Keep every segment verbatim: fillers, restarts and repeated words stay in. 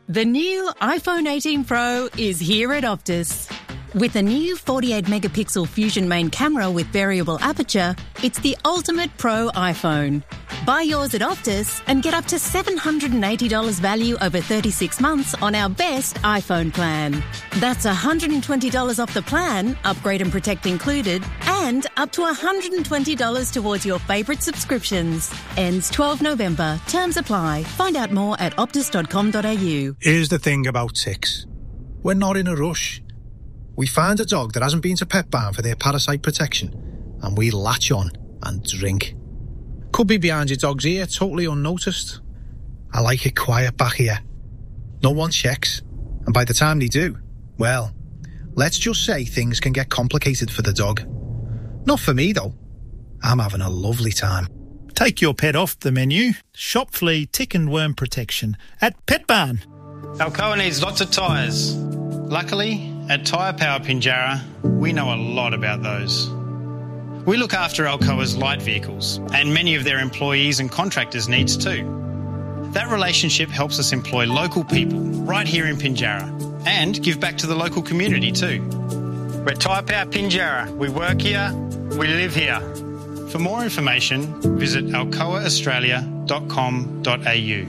The new iPhone eighteen Pro is here at Optus. With a new forty-eight megapixel Fusion main camera with variable aperture, it's the ultimate pro iPhone. Buy yours at Optus and get up to seven hundred eighty dollars value over thirty-six months on our best iPhone plan. That's one hundred twenty dollars off the plan, upgrade and protect included, and up to one hundred twenty dollars towards your favourite subscriptions. Ends twelfth November. Terms apply. Find out more at optus dot com dot a u. Here's the thing about ticks. We're not in a rush. We find a dog that hasn't been to Pet Barn for their parasite protection, and we latch on and drink. Could be behind your dog's ear, totally unnoticed. I like it quiet back here. No one checks, and by the time they do, well, let's just say things can get complicated for the dog. Not for me, though. I'm having a lovely time. Take your pet off the menu. Shop flea, tick and worm protection at Pet Barn. Alcoa needs lots of tyres. Luckily, at Tyre Power Pinjarra, we know a lot about those. We look after Alcoa's light vehicles, and many of their employees and contractors' needs too. That relationship helps us employ local people right here in Pinjarra and give back to the local community too. We're Tyre Power Pinjarra. We work here, we live here. For more information, visit alcoa australia dot com dot a u.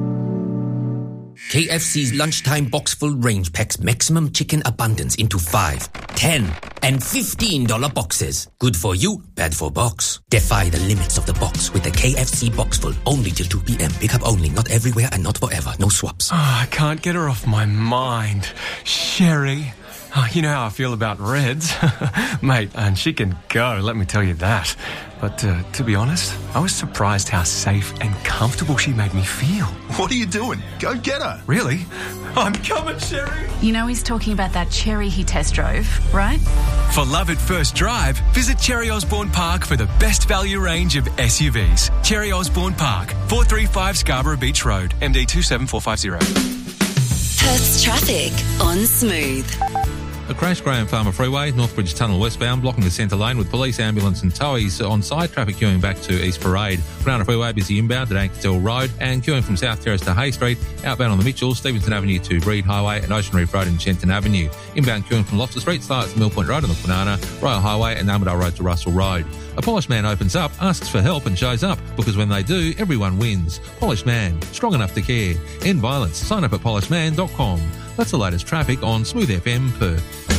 K F C's lunchtime box full range packs maximum chicken abundance into five, ten, and fifteen dollar boxes. Good for you, bad for box. Defy the limits of the box with the K F C box full only till two p.m. Pick up only, not everywhere and not forever. No swaps. Oh, I can't get her off my mind. Sherry. Oh, you know how I feel about Reds. Mate, and she can go, let me tell you that. But uh, to be honest, I was surprised how safe and comfortable she made me feel. What are you doing? Go get her. Really? I'm coming, Sherry. You know he's talking about that Cherry he test drove, right? For love at first drive, visit Cherry Osborne Park for the best value range of S U Vs. Cherry Osborne Park, four thirty-five Scarborough Beach Road, M D two seven four five zero. Perth's traffic on Smooth. A crash Graham Farmer Freeway, Northbridge Tunnel westbound, blocking the centre lane with police, ambulance and towies on side. Traffic queuing back to East Parade. Banana Freeway busy inbound at Ankertel Road and queuing from South Terrace to Hay Street. Outbound on the Mitchell, Stevenson Avenue to Breed Highway and Ocean Reef Road and Shenton Avenue. Inbound queuing from Lobster Street, starts at Mill Point Road on the Banana, Royal Highway and Armadale Road to Russell Road. A Polished Man opens up, asks for help and shows up, because when they do, everyone wins. Polished Man, strong enough to care. End violence. Sign up at polished man dot com. That's the latest traffic on Smooth F M Perth.